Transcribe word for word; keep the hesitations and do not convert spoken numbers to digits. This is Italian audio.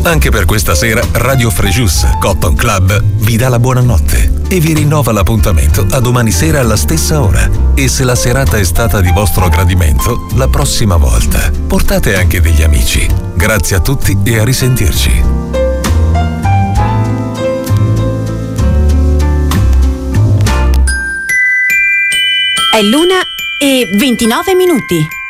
Anche per questa sera Radio Frejus Cotton Club vi dà la buonanotte e vi rinnova l'appuntamento a domani sera alla stessa ora. E se la serata è stata di vostro gradimento, la prossima volta portate anche degli amici. Grazie a tutti e a risentirci. È l'una e ventinove minuti.